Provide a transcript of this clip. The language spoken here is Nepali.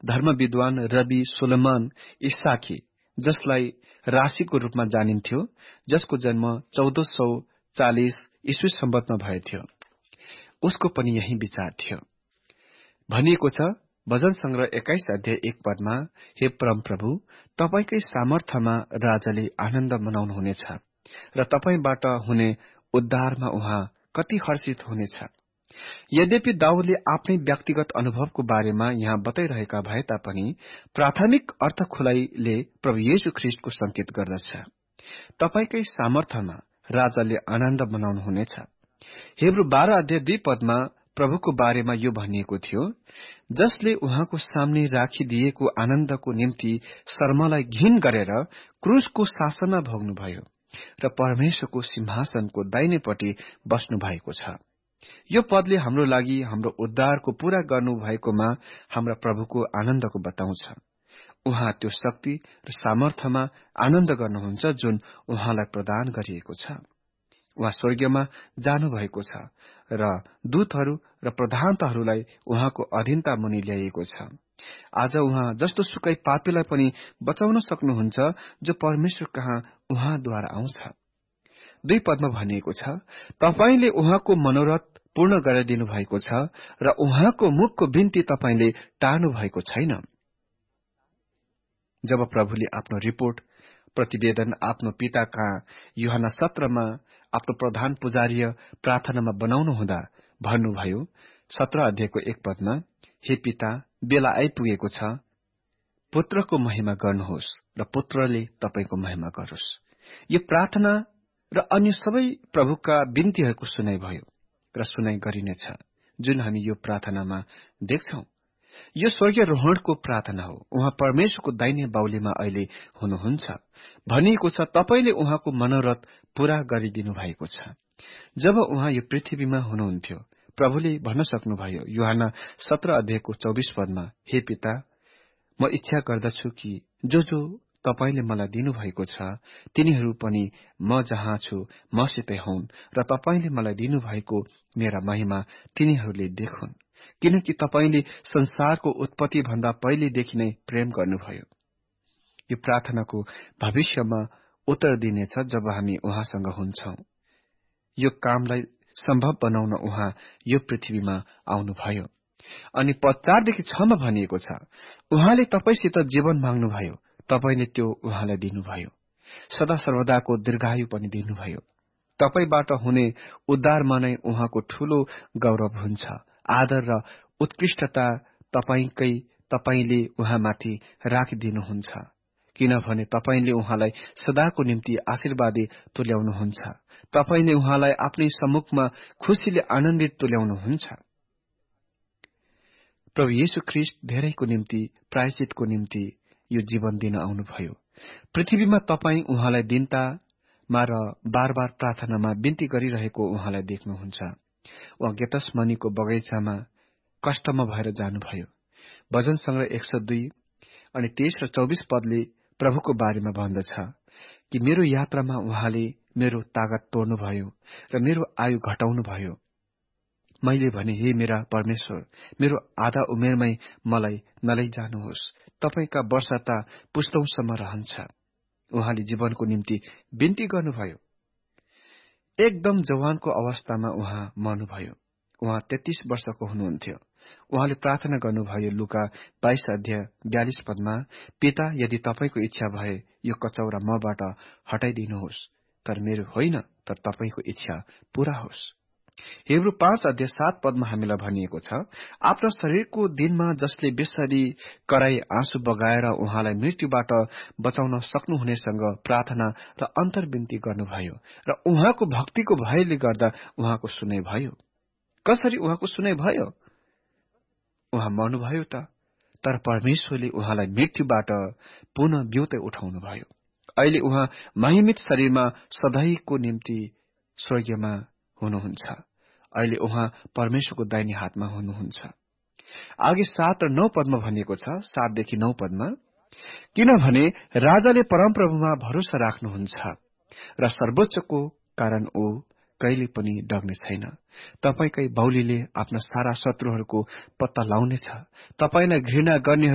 धर्म विद्वान रबी सोलोमन इसाकी, जसलाई राशीको रूपमा जानिन्थ्यो, जसको जन्म 1440 ईस्वी सम्बतमा भएथ्यो, उसको पनि यही विचार थियो। भनिएको छ भजन संग्रह 21 अध्याय 1 पदमा, हे परमप्रभु, तपाईकै सामर्थ्यमा राजाले आनन्द मनाउनुहुनेछ र तपाईबाट हुने उद्धारमा उहाँ कति हर्षित हुनेछ। यद्यपि दाउदले आफ्नै व्यक्तिगत अनुभवको बारेमा यहाँ बताइरहेका भए तापनि प्राथमिक अर्थ खुलाइले प्रभु येशू ख्रीष्टको संकेत गर्दछ। तपाईकै सामर्थ्यमा राजाले आनन्द मनाउनुहुनेछ। हेब्रू 12 अध्याय 2 पदमा प्रभुको बारेमा यो भनिएको थियो, जसले उहाँको सामने राखिदिएको आनन्दको निम्ति शर्मलाई घिन गरेर क्रूसको शासनमा भोग्नुभयो र परमेश्वरको सिंहासनको दाहिनेपट्टि बस्नु भएको छ। यो पदले हाम्रो लागि हाम्रो उद्धारको पूरा गर्नुभएकोमा हाम्रा प्रभुको आनन्दको बताउँछ। उहाँ त्यो शक्ति र सामर्थ्यमा आनन्द गर्नुहुन्छ जुन उहाँलाई प्रदान गरिएको छ। उहाँ स्वर्गमा जानुभएको छ र दूतहरू र प्रधानताहरूलाई उहाँको अधीनता मुनि ल्याइएको छ। आज उहाँ जस्तो सुकै पापीलाई पनि बचाउन सक्नुहुन्छ जो परमेश्वर कहाँ उहाँद्वारा आउँछ। 2 पदमा भनिएको छ, तपाईले उहाँको मनोरथ पूर्ण गरिदिनु भएको छ र उहाँको मुखको बिन्ती तपाईले टार्नु भएको छैन। जब प्रभुले आफ्नो रिपोर्ट प्रतिवेदन आफ्नो पिता कहाँ यूहन्ना 17 मा आफ्नो प्रधान पुजारीय प्रार्थनामा बनाउनु हुँदा भन्नुभयो, 17 अध्यायको 1 पदमा, हे पिता, बेला आइपुगेको छ, पुत्रको महिमा गर्नुहोस् र पुत्रले तपाईको महिमा गरोस्। यो प्रार्थना र अन्य सबै प्रभुका बिन्तीहरूको सुनाइ भयो र सुनाइ गरिनेछ, जुन हामी यो प्रार्थनामा देख्छौं। यो स्वर्गीय रोहणको प्रार्थना हो। उहाँ परमेश्वरको दाहिने बाहुलीमा अहिले हुनुहुन्छ। भनिएको छ, तपाईले उहाँको मनोरथ पूरा गरिदिनु भएको छ। जब उहाँ यो पृथ्वीमा हुनुहुन्थ्यो, प्रभुले भन्न सक्नुभयो यूहन्ना 17 अध्यायको 24 पदमा, हे पिता, म इच्छा गर्दछु कि जो तपाईले मलाई दिनुभएको छ तिनीहरू पनि म जहाँ छु मसितै हुन् र तपाईले मलाई दिनुभएको मेरा महिमा तिनीहरूले देखुन्, किनकि तपाईले संसारको उत्पत्ति भन्दा पहिलेदेखि नै प्रेम गर्नुभयो। यो प्रार्थनाको भविष्यमा उत्तर दिनेछ जब हामी उहाँसँग हुन्छौं। यो कामलाई सम्भव बनाउन उहाँ यो पृथ्वीमा आउनुभयो। अनि पद 4देखि 6 मा भनिएको छ, उहाँले तपाईसित जीवन माग्नुभयो, तपाईले त्यो उहाँलाई दिनुभयो। सदा सर्वदाको दीर्घायु पनि दिनुभयो। तपाईबाट हुने उद्धारमा नै उहाँको ठूलो गौरव हुन्छ। आदर र उत्कृष्टता तपाईले उहाँमाथि राखिदिनुहुन्छ, किनभने तपाईले उहाँलाई सदाको निम्ति आशीर्वादी तुल्याउनुहुन्छ। तपाईले उहाँलाई आफ्नै सम्मुखमा खुशीले आनन्दित तुल्याउनुहुन्छ। प्रभु येशू ख्रीष्ट धेरैको निम्ति प्रायश्चितको निम्ति यो जीवन दिन आउनुभयो। पृथ्वीमा तपाई उहाँलाई दिनतामा र बार बार प्रार्थनामा बिन्ती गरिरहेको उहाँलाई देख्नुहुन्छ। उहाँ गेतसमनीको बगैँचामा कष्टमा भएर जानुभयो। भजन संग्रह 102 अनि 23 र 24 पदले प्रभुको बारेमा भन्दछ कि मेरो यात्रामा उहाँले मेरो तागत तोड्नुभयो र मेरो आयु घटाउनुभयो। मैले भने, हे मेरा परमेश्वर, मेरो आधा उमेरमै मलाई नलैजानुहोस्, तपाईका वर्ष त पुस्तौंसम्म रहन्छ। उहाँले जीवनको निम्ति बिन्ती गर्नुभयो। एकदम जवानको अवस्थामा उहाँ मर्नुभयो। उहाँ 33 वर्षको हुनुहुन्थ्यो। उहाँले प्रार्थना गर्नुभयो लुका 22 अध्याय 42 पदमा, पिता, यदि तपाईको इच्छा भए यो कचौरा मबाट हटाइदिनुहोस्, तर मेरो होइन, तर तपाईको इच्छा पूरा होस्। हेब्रू 5 अध्याय 7 पदमा हामीलाई भनिएको छ, आफ्नो शरीरको दिनमा जसले बेसरी कराई आँसु बगाएर उहाँलाई मृत्युबाट बचाउन सक्नुहुनेसँग प्रार्थना र अन्तर्विन्ती गर्नुभयो र उहाँको भक्तिको भयले गर्दा उहाँको सुनाइ भयो। कसरी उहाँको सुनाइ भयो? उहाँ मर्नुभयो त, तर परमेश्वरले उहाँलाई मृत्युबाट पुनः बिउतै उठाउनुभयो। अहिले उहाँ महिमित शरीरमा सधैँको निम्ति स्वर्गमा हुनुहुन्छ। अहिले उहाँ परमेश्वरको दाहिने हातमा हुनुहुन्छ। आगे 7 र 9 पदमा भनिएको छ, 7 देखि 9 पदमा, किनभने राजाले परमप्रभुमा भरोसा राख्नुहुन्छ र सर्वोच्चको कारण ऊ कहिले पनि डग्ने छैन। तपाईकै बाहुलीले आफ्ना सारा शत्रुहरूको पत्ता लाउनेछ। तपाईलाई घृणा गर्ने